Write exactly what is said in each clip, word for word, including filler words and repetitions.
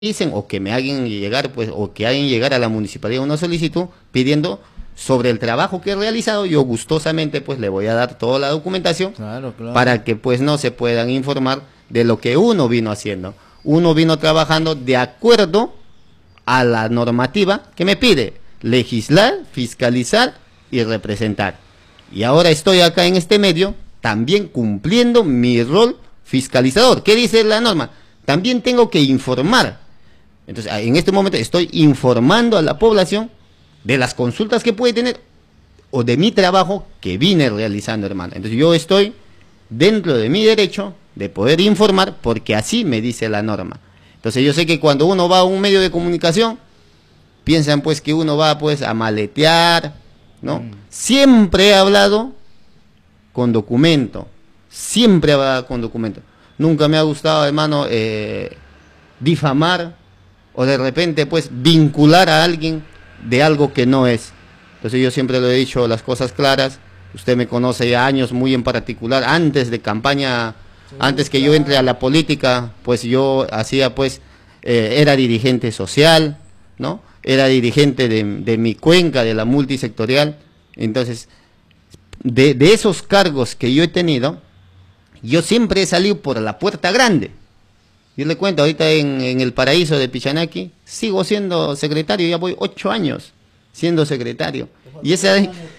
dicen o que me hagan llegar, pues, o que hagan llegar a la municipalidad una solicitud pidiendo sobre el trabajo que he realizado. Yo gustosamente pues le voy a dar toda la documentación, claro, claro, para que pues no se puedan informar de lo que uno vino haciendo. Uno vino trabajando de acuerdo a la normativa que me pide: legislar, fiscalizar y representar. Y ahora estoy acá en este medio también cumpliendo mi rol fiscalizador. ¿Qué dice la norma? También tengo que informar. Entonces, en este momento estoy informando a la población de las consultas que puede tener o de mi trabajo que vine realizando, hermano. Entonces, yo estoy dentro de mi derecho de poder informar porque así me dice la norma. Entonces, yo sé que cuando uno va a un medio de comunicación, piensan pues que uno va pues a maletear, ¿no? Mm. Siempre he hablado con documento, siempre he hablado con documento. Nunca me ha gustado, hermano, eh, difamar o de repente pues vincular a alguien de algo que no es. Entonces yo siempre le he dicho las cosas claras. Usted me conoce ya años, muy en particular, antes de campaña, sí, antes que claro. yo entre a la política, pues yo hacía pues, eh, era dirigente social, ¿no? Era dirigente de, de mi cuenca, de la multisectorial. Entonces, de, de esos cargos que yo he tenido, yo siempre he salido por la puerta grande. Yo le cuento, ahorita en, en el paraíso de Pichanaki, sigo siendo secretario, ya voy ocho años siendo secretario. Y esa,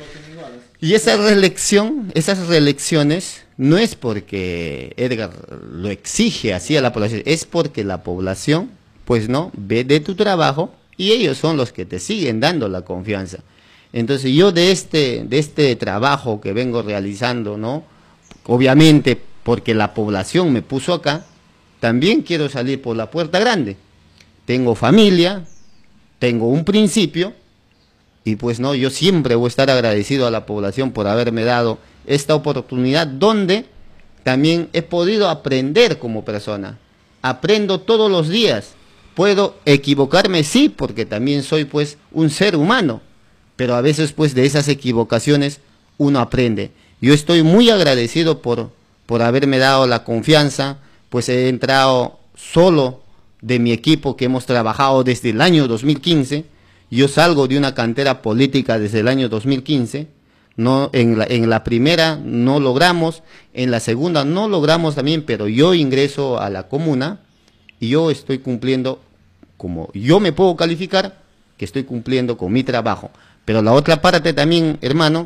y esa reelección, esas reelecciones, no es porque Edgar lo exige así a la población, es porque la población, pues no, ve de tu trabajo y ellos son los que te siguen dando la confianza. Entonces yo de este, de este trabajo que vengo realizando, ¿no? Obviamente porque la población me puso acá, también quiero salir por la puerta grande. Tengo familia, tengo un principio, y pues no, yo siempre voy a estar agradecido a la población por haberme dado esta oportunidad donde también he podido aprender como persona. Aprendo todos los días. Puedo equivocarme, sí, porque también soy pues un ser humano, pero a veces pues de esas equivocaciones uno aprende. Yo estoy muy agradecido por, por haberme dado la confianza. Pues he entrado solo de mi equipo que hemos trabajado desde el año dos mil quince. Yo salgo de una cantera política desde el año dos mil quince. No, en, la, en la primera no logramos, en la segunda no logramos también, pero yo ingreso a la comuna y yo estoy cumpliendo, como yo me puedo calificar, que estoy cumpliendo con mi trabajo. Pero la otra parte también, hermano,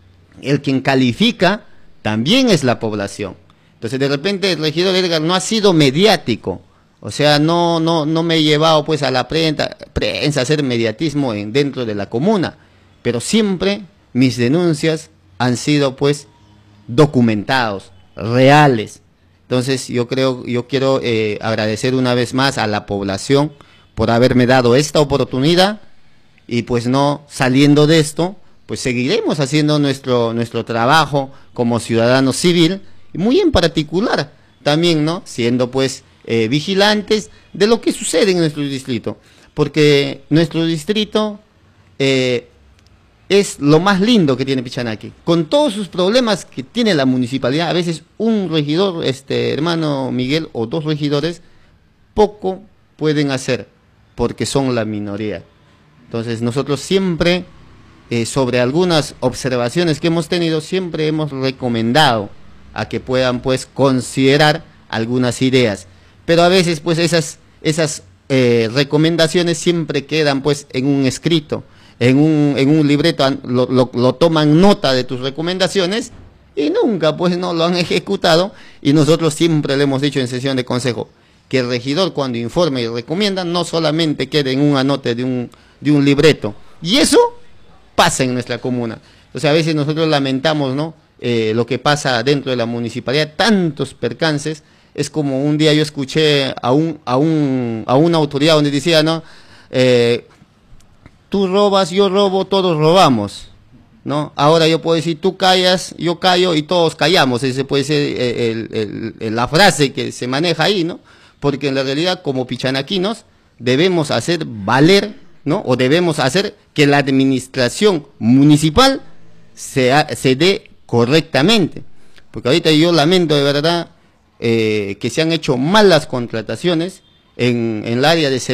el quien califica también es la población. Entonces de repente el regidor Edgar no ha sido mediático, o sea, no no no me he llevado pues a la prensa, prensa a hacer mediatismo en, dentro de la comuna, pero siempre mis denuncias han sido pues documentados, reales. Entonces yo creo, yo quiero eh, agradecer una vez más a la población por haberme dado esta oportunidad y pues no saliendo de esto, pues seguiremos haciendo nuestro, nuestro trabajo como ciudadano civil. Muy en particular también, ¿no? Siendo pues eh, vigilantes de lo que sucede en nuestro distrito, porque nuestro distrito eh, es lo más lindo que tiene Pichanaki, con todos sus problemas que tiene la municipalidad. A veces un regidor, este hermano Miguel, o dos regidores, poco pueden hacer, porque son la minoría. Entonces nosotros siempre, eh, sobre algunas observaciones que hemos tenido, siempre hemos recomendado a que puedan pues considerar algunas ideas, pero a veces pues esas esas eh, recomendaciones siempre quedan pues en un escrito, en un en un libreto, lo, lo, lo toman nota de tus recomendaciones y nunca pues no lo han ejecutado. Y nosotros siempre le hemos dicho en sesión de consejo que el regidor cuando informe y recomienda no solamente quede en un anote de un de un libreto, y eso pasa en nuestra comuna. O sea, a veces nosotros lamentamos, ¿no? Eh, lo que pasa dentro de la municipalidad, tantos percances. Es como un día yo escuché a un a un a una autoridad donde decía, ¿no? Eh, tú robas, yo robo, todos robamos, ¿no? Ahora yo puedo decir, tú callas, yo callo y todos callamos. Ese puede ser el, el, el, la frase que se maneja ahí, ¿no? Porque en la realidad, como pichanaquinos, debemos hacer valer, ¿no? O debemos hacer que la administración municipal se, se dé correctamente, porque ahorita yo lamento de verdad eh, que se han hecho malas contrataciones en, en el área de